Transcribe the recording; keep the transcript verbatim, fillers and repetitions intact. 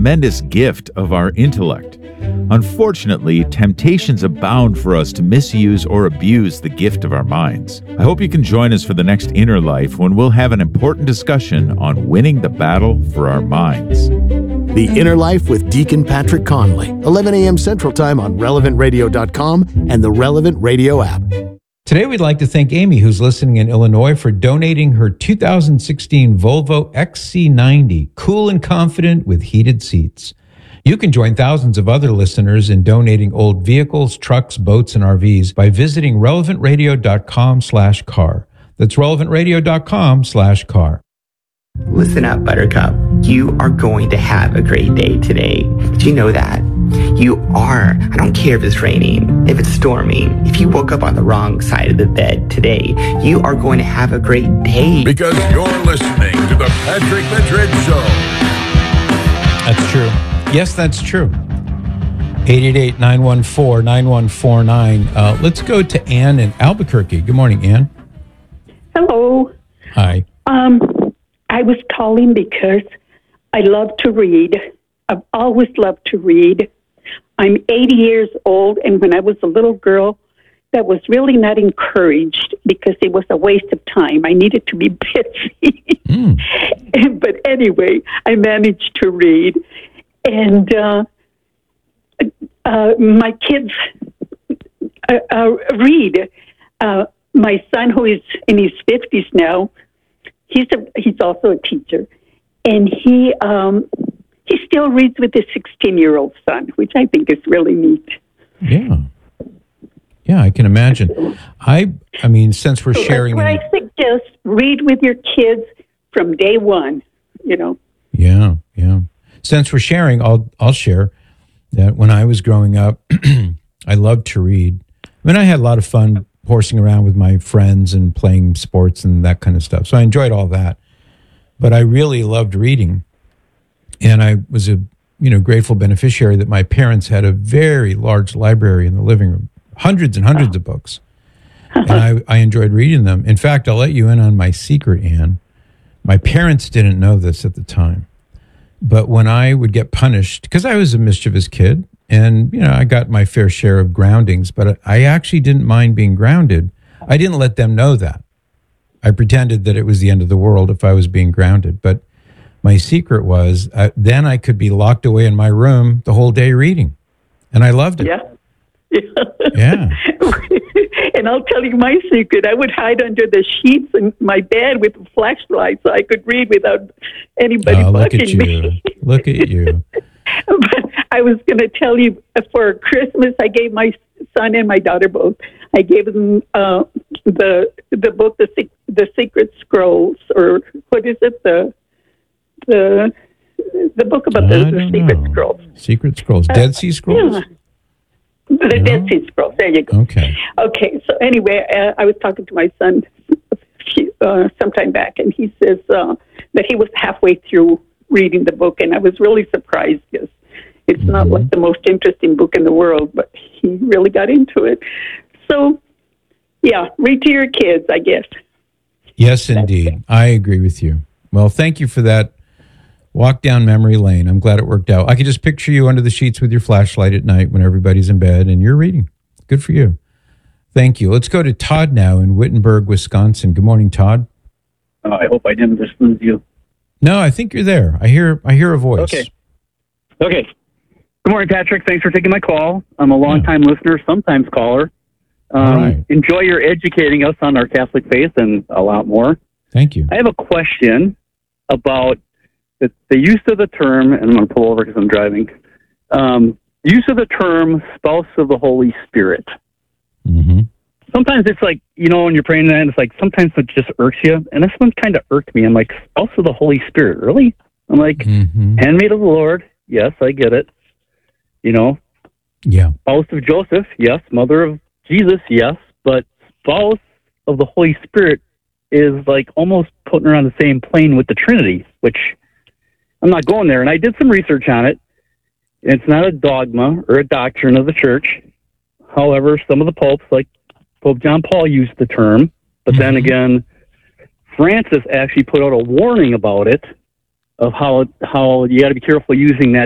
tremendous gift of our intellect. Unfortunately, temptations abound for us to misuse or abuse the gift of our minds. I hope you can join us for the next Inner Life, when we'll have an important discussion on winning the battle for our minds. The Inner Life with Deacon Patrick Conley, eleven a.m. Central Time on relevant radio dot com and the Relevant Radio app. Today, we'd like to thank Amy, who's listening in Illinois, for donating her two thousand sixteen Volvo X C ninety, cool and confident with heated seats. You can join thousands of other listeners in donating old vehicles, trucks, boats, and R Vs by visiting relevant radio dot com slash car. That's relevant radio dot com slash car. Listen up, Buttercup. You are going to have a great day today. Did you know that? You are. I don't care if it's raining, if it's storming, if you woke up on the wrong side of the bed today. You are going to have a great day. Because you're listening to the Patrick Madrid Show. That's true. Yes, that's true. eight eight eight, nine one four, nine one four nine. Uh, let's go to Ann in Albuquerque. Good morning, Ann. Hello. Hi. Um, I was calling because I love to read. I've always loved to read. I'm eighty years old, and when I was a little girl, that was really not encouraged because it was a waste of time. I needed to be busy. Mm. But anyway, I managed to read. And uh, uh, my kids uh, uh, read. Uh, my son, who is in his fifties now, he's a, he's also a teacher, and he um, he still reads with his sixteen-year-old son, which I think is really neat. Yeah, yeah, I can imagine. I I mean, since we're so sharing, that's what I suggest: read with your kids from day one. You know. Yeah, yeah. Since we're sharing, I'll I'll share that when I was growing up, I loved to read. I mean, I had a lot of fun horsing around with my friends and playing sports and that kind of stuff. So I enjoyed all that. But I really loved reading. And I was a, you know, grateful beneficiary that my parents had a very large library in the living room, hundreds and hundreds of books. And I, I enjoyed reading them. In fact, I'll let you in on my secret, Anne. My parents didn't know this at the time. But when I would get punished, because I was a mischievous kid, and, you know, I got my fair share of groundings, but I actually didn't mind being grounded. I didn't let them know that. I pretended that it was the end of the world if I was being grounded. But my secret was uh, then I could be locked away in my room the whole day reading. And I loved it. Yeah. Yeah. And I'll tell you my secret. I would hide under the sheets in my bed with a flashlight so I could read without anybody oh, look bugging at you. me. Look at you. But I was going to tell you, for Christmas, I gave my son and my daughter both. I gave them uh, the the book, the the Secret Scrolls, or what is it? The the the book about the, the Secret know. Scrolls. Secret Scrolls, Dead Sea Scrolls. Yeah. The No? Dead Sea Scrolls. There you go. Okay. Okay. So anyway, uh, I was talking to my son uh, sometime back, and he says uh, that he was halfway through reading the book, and I was really surprised because it's mm-hmm. not like the most interesting book in the world, but he really got into it. So, yeah, read to your kids, I guess. Yes, indeed. I agree with you. Well, thank you for that walk down memory lane. I'm glad it worked out. I could just picture you under the sheets with your flashlight at night when everybody's in bed and you're reading. Good for you. Thank you. Let's go to Todd now in Wittenberg, Wisconsin. Good morning, Todd. Uh, I hope I didn't just lose you. No, I think you're there. I hear I hear a voice. Okay. Okay. Good morning, Patrick. Thanks for taking my call. I'm a long-time yeah. listener, sometimes caller. Um, right. Enjoy your educating us on our Catholic faith and a lot more. Thank you. I have a question about the, the use of the term, and I'm going to pull over because I'm driving, um, use of the term spouse of the Holy Spirit. Mm-hmm. Sometimes it's like, you know, when you're praying that, it's like sometimes it just irks you. And this one kind of irked me. I'm like, spouse of the Holy Spirit, really? I'm like, mm-hmm. handmaid of the Lord. Yes, I get it. You know, yeah. Spouse of Joseph, yes. Mother of Jesus, yes. But spouse of the Holy Spirit is like almost putting her on the same plane with the Trinity, which I'm not going there. And I did some research on it. It's not a dogma or a doctrine of the church. However, some of the popes, like Pope John Paul, used the term. But mm-hmm. then again, Francis actually put out a warning about it, of how how you got to be careful using that